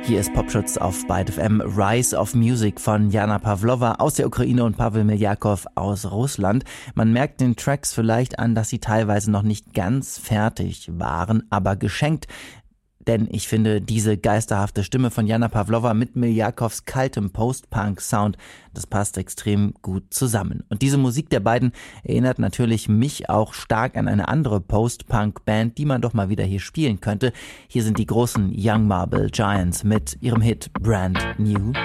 Hier ist Popschutz auf Byte FM. Rise of Music von Jana Pawlowa aus der Ukraine und Pavel Miljakov aus Russland. Man merkt den Tracks vielleicht an, dass sie teilweise noch nicht ganz fertig waren, aber geschenkt. Denn ich finde, diese geisterhafte Stimme von Jana Pawlowa mit Miljakovs kaltem Post-Punk-Sound, das passt extrem gut zusammen. Und diese Musik der beiden erinnert natürlich mich auch stark an eine andere Post-Punk-Band, die man doch mal wieder hier spielen könnte. Hier sind die großen Young Marble Giants mit ihrem Hit Brand New